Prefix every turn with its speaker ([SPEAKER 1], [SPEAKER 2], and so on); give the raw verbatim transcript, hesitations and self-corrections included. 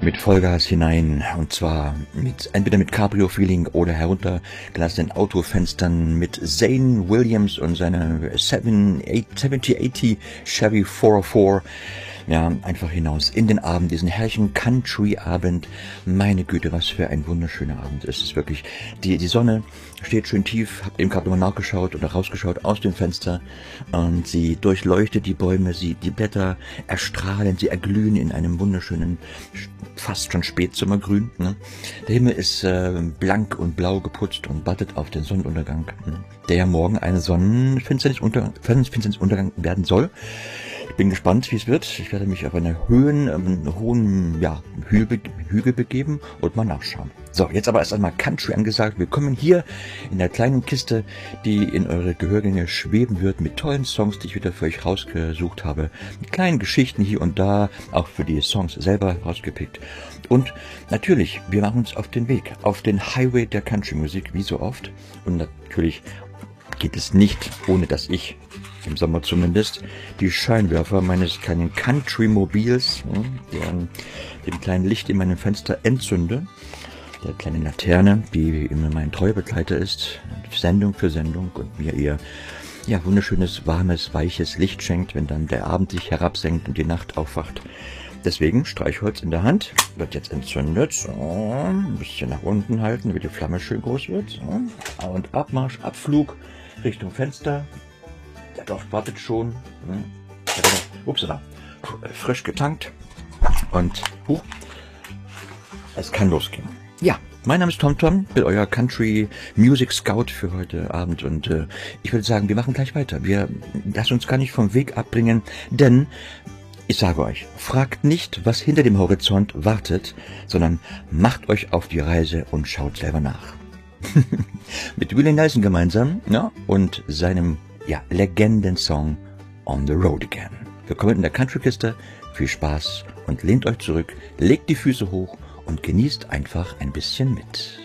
[SPEAKER 1] mit Vollgas hinein, und zwar mit entweder mit Cabrio-Feeling oder heruntergelassenen Autofenstern mit Zane Williams und seiner siebzig achtzig Chevy vierhundertvier. Ja, einfach hinaus in den Abend, diesen herrlichen Country-Abend. Meine Güte, was für ein wunderschöner Abend ist es wirklich. Die, die Sonne steht schön tief, hab eben gerade nochmal nachgeschaut oder rausgeschaut aus dem Fenster, und sie durchleuchtet die Bäume, sie, die Blätter erstrahlen, sie erglühen in einem wunderschönen, fast schon Spätsommergrün. Ne? Der Himmel ist äh, blank und blau geputzt und wartet auf den Sonnenuntergang, ne? Der ja morgen eine Sonnenfinsternisuntergang werden soll. Ich bin gespannt, wie es wird. Ich werde mich auf eine Höhen, einen hohen ja, Hügel, Hügel begeben und mal nachschauen. So, jetzt aber erst einmal Country angesagt. Willkommen hier in der kleinen Kiste, die in eure Gehörgänge schweben wird, mit tollen Songs, die ich wieder für euch rausgesucht habe. Mit kleinen Geschichten hier und da, auch für die Songs selber rausgepickt. Und natürlich, wir machen uns auf den Weg, auf den Highway der Country-Musik, wie so oft. Und natürlich geht es nicht, ohne dass ich, im Sommer zumindest, die Scheinwerfer meines kleinen Country-Mobils, ja, dem kleinen Licht in meinem Fenster entzünde, der kleinen Laterne, die immer mein treuer Begleiter ist, Sendung für Sendung, und mir ihr ja, wunderschönes, warmes, weiches Licht schenkt, wenn dann der Abend sich herabsenkt und die Nacht aufwacht. Deswegen Streichholz in der Hand, wird jetzt entzündet, so, ein bisschen nach unten halten, damit die Flamme schön groß wird, so, und Abmarsch, Abflug Richtung Fenster. Der Dorf wartet schon. Ups, frisch getankt. Und huh, es kann losgehen. Ja, mein Name ist TomTom, bin euer Country Music Scout für heute Abend, und äh, ich würde sagen, wir machen gleich weiter. Wir lassen uns gar nicht vom Weg abbringen, denn ich sage euch, fragt nicht, was hinter dem Horizont wartet, sondern macht euch auf die Reise und schaut selber nach. Mit Willie Nelson gemeinsam, ja, und seinem ja, Legenden-Song On the Road Again. Willkommen in der Country-Kiste, viel Spaß und lehnt euch zurück, legt die Füße hoch und genießt einfach ein bisschen mit.